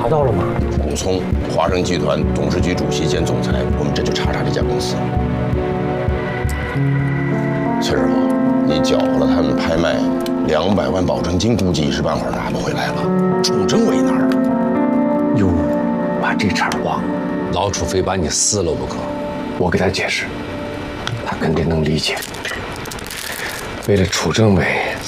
查到了吗？ 武聪，华盛集团董事局主席兼总裁，我们这就查这家公司。崔师傅，你搅和了他们拍卖200万保证金，估计一时半会儿拿不回来了。楚政委那儿， 哟，把这茬忘了。 老楚非把你撕了不可。 我给他解释，他肯定能理解。为了楚政委，